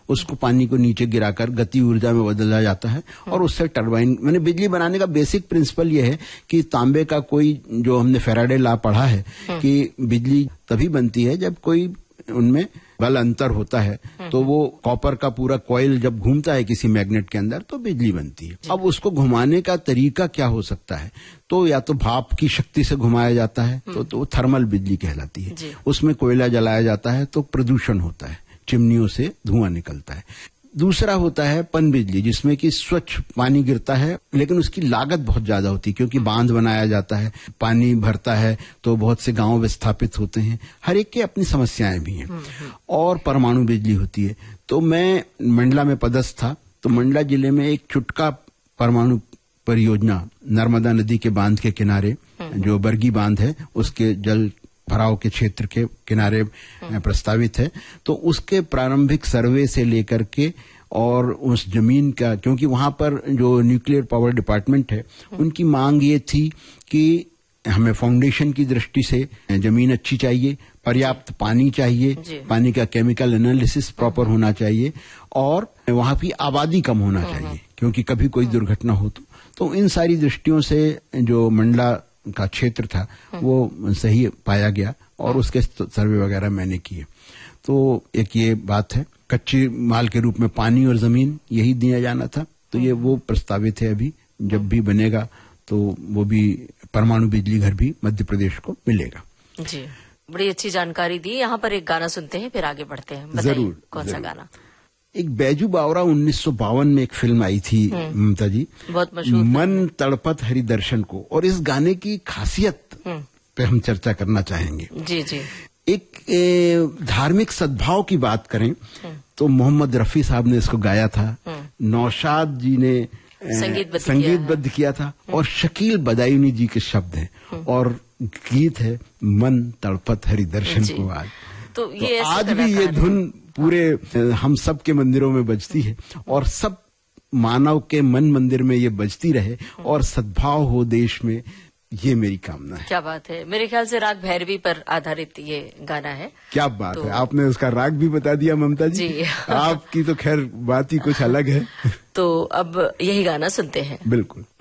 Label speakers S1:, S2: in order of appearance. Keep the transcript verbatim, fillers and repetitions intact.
S1: उसको पानी को नीचे गिराकर गति ऊर्जा में बदला जाता है और उससे टरबाइन, मैंने बिजली बनाने का बेसिक प्रिंसिपल ये है कि तांबे का कोई, जो हमने फैराडे लॉ पढ़ा है कि बिजली तभी बनती है जब कोई उनमें बल अंतर होता है, तो वो कॉपर का पूरा कॉइल जब घूमता है किसी मैग्नेट के अंदर तो बिजली बनती है। अब उसको घुमाने का तरीका क्या हो सकता है, तो या तो भाप की शक्ति से घुमाया जाता है तो, तो थर्मल बिजली कहलाती है। उसमें कोयला जलाया जाता है तो प्रदूषण होता है, चिमनियों से धुआं निकलता है। दूसरा होता है पन बिजली, जिसमें कि स्वच्छ पानी गिरता है लेकिन उसकी लागत बहुत ज्यादा होती है क्योंकि बांध बनाया जाता है, पानी भरता है तो बहुत से गांव विस्थापित होते हैं, हर एक की अपनी समस्याएं भी हैं। और परमाणु बिजली होती है। तो मैं मंडला में पदस्थ था, तो मंडला जिले में एक चुटका परमाणु परियोजना नर्मदा नदी के बांध के किनारे, जो बरगी बांध है उसके जल भराव के क्षेत्र के किनारे प्रस्तावित है। तो उसके प्रारंभिक सर्वे से लेकर के और उस जमीन का, क्योंकि वहां पर जो न्यूक्लियर पावर डिपार्टमेंट है उनकी मांग ये थी कि हमें फाउंडेशन की दृष्टि से जमीन अच्छी चाहिए, पर्याप्त पानी चाहिए, पानी का केमिकल एनालिसिस प्रॉपर होना चाहिए और वहां की आबादी कम होना चाहिए क्योंकि कभी कोई दुर्घटना हो तो, तो इन सारी दृष्टियों से जो मंडला का क्षेत्र था वो सही पाया गया और उसके सर्वे वगैरह मैंने किए। तो एक ये बात है, कच्चे माल के रूप में पानी और जमीन यही दिया जाना था, तो ये वो प्रस्तावित है। अभी जब भी बनेगा तो वो भी परमाणु बिजली घर भी मध्य प्रदेश को मिलेगा। जी,
S2: बड़ी अच्छी जानकारी दी। यहाँ पर एक गाना सुनते हैं फिर आगे बढ़ते हैं।
S1: जरूर।
S2: कौन सा गाना?
S1: एक बैजू बावरा उन्नीस सौ बावन में एक फिल्म आई थी ममता जी,
S2: बहुत मशहूर,
S1: मन तड़पत हरि दर्शन को, और इस गाने की खासियत पे हम चर्चा करना चाहेंगे।
S2: जी जी।
S1: एक धार्मिक सद्भाव की बात करें तो मोहम्मद रफी साहब ने इसको गाया था, नौशाद जी ने
S2: संगीतबद्ध
S1: संगीतबद्ध किया, किया था और शकील बदायूनी जी के शब्द हैं और गीत है मन तड़पत हरि दर्शन को। आज
S2: तो, ये
S1: तो आज भी ये धुन पूरे हम सब के मंदिरों में बजती है और सब मानव के मन मंदिर में ये बजती रहे और सद्भाव हो देश में, ये मेरी कामना है।
S2: क्या बात है। मेरे ख्याल से राग भैरवी पर आधारित ये गाना है।
S1: क्या बात तो... है, आपने उसका राग भी बता दिया ममता जी, जी। आपकी तो खैर बात ही कुछ अलग है।
S2: तो अब यही गाना सुनते हैं।
S1: बिल्कुल।